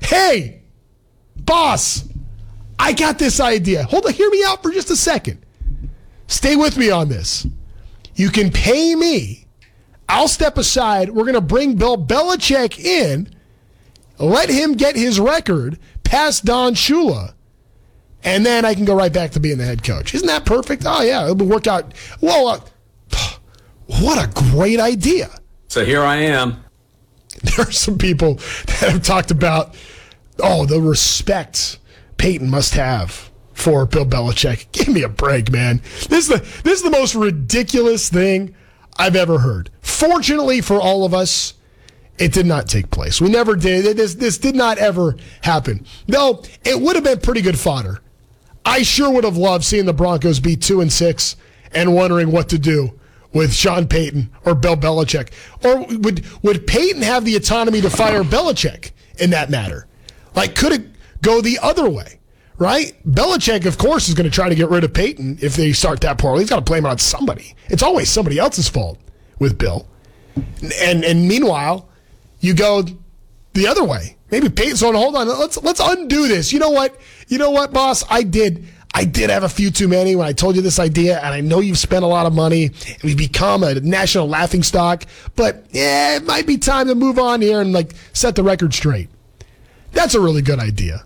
hey, boss, I got this idea. Hold on, hear me out for just a second. Stay with me on this. You can pay me. I'll step aside. We're going to bring Bill Belichick in, let him get his record past Don Shula, and then I can go right back to being the head coach. Isn't that perfect? Oh, yeah, it'll work out. Well, what a great idea. So here I am. There are some people that have talked about, the respect Peyton must have for Bill Belichick. Give me a break, man. This is the most ridiculous thing I've ever heard. Fortunately for all of us, it did not take place. We never did. This did not ever happen. Though it would have been pretty good fodder. I sure would have loved seeing the Broncos be 2-6 and wondering what to do with Sean Payton or Bill Belichick. Or would Payton have the autonomy to fire Belichick in that matter? Like, could it go the other way, right? Belichick, of course, is going to try to get rid of Payton if they start that poorly. He's got to blame it on somebody. It's always somebody else's fault with Bill. And meanwhile, you go the other way. Maybe Peyton's on, hold on, let's undo this. You know what, boss? I did have a few too many when I told you this idea, and I know you've spent a lot of money, and we've become a national laughingstock, but it might be time to move on here and set the record straight. That's a really good idea.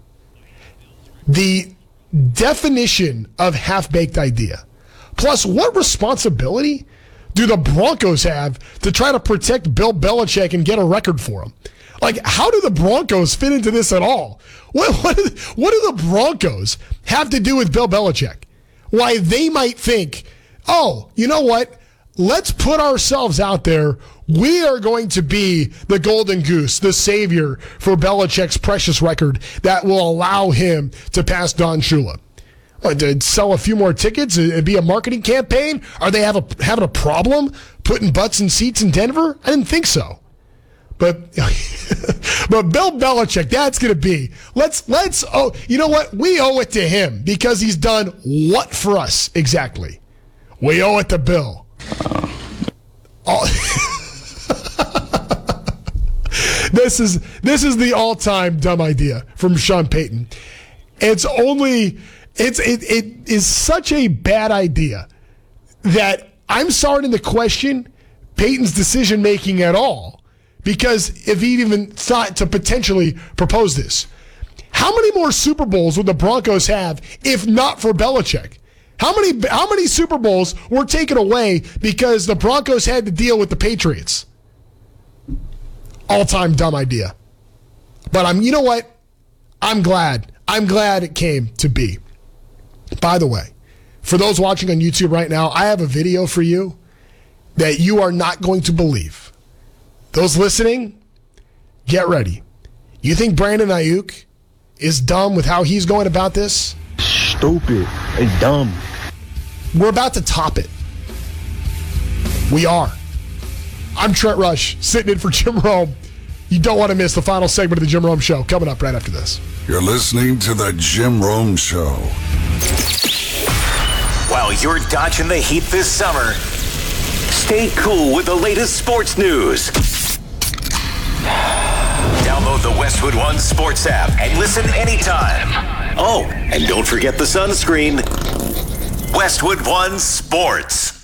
The definition of half-baked idea. Plus, what responsibility do the Broncos have to try to protect Bill Belichick and get a record for him? How do the Broncos fit into this at all? What do the Broncos have to do with Bill Belichick? Why they might think, you know what? Let's put ourselves out there. We are going to be the golden goose, the savior for Belichick's precious record that will allow him to pass Don Shula. To sell a few more tickets? It'd be a marketing campaign? Are they having a problem putting butts in seats in Denver? I didn't think so. But Bill Belichick, that's going to be. You know what? We owe it to him because he's done what for us exactly? We owe it to Bill. This is the all-time dumb idea from Sean Payton. It is such a bad idea that I'm starting to question Payton's decision-making at all. Because if he even thought to potentially propose this, how many more Super Bowls would the Broncos have if not for Belichick? How many Super Bowls were taken away because the Broncos had to deal with the Patriots? All-time dumb idea. But you know what? I'm glad it came to be. By the way, for those watching on YouTube right now, I have a video for you that you are not going to believe. Those listening, get ready. You think Brandon Ayuk is dumb with how he's going about this? Stupid and dumb. We're about to top it. We are. I'm Trent Rush, sitting in for Jim Rome. You don't want to miss the final segment of the Jim Rome Show. Coming up right after this. You're listening to the Jim Rome Show. While you're dodging the heat this summer, stay cool with the latest sports news. Download the Westwood One Sports app and listen anytime. Oh, and don't forget the sunscreen. Westwood One Sports.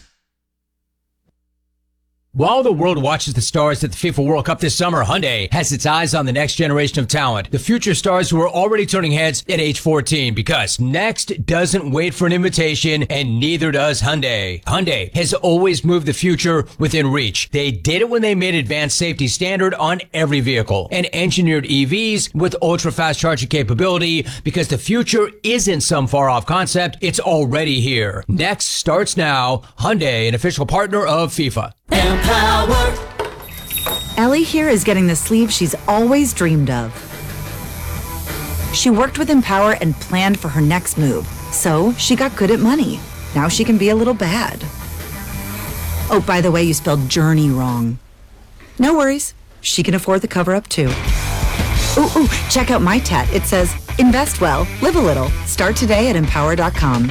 While the world watches the stars at the FIFA World Cup this summer, Hyundai has its eyes on the next generation of talent, the future stars who are already turning heads at age 14, because next doesn't wait for an invitation, and neither does Hyundai. Hyundai has always moved the future within reach. They did it when they made advanced safety standard on every vehicle and engineered EVs with ultra-fast charging capability, because the future isn't some far-off concept, it's already here. Next starts now. Hyundai, an official partner of FIFA. Empower. Ellie here is getting the sleeve she's always dreamed of. She worked with Empower and planned for her next move, so she got good at money. Now she can be a little bad. Oh, by the way, you spelled journey wrong. No worries. She can afford the cover-up too. Ooh, check out my tat. It says, invest well, live a little. Start today at empower.com.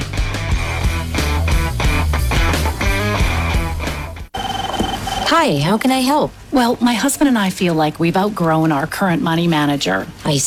Hi, how can I help? Well, my husband and I feel like we've outgrown our current money manager. I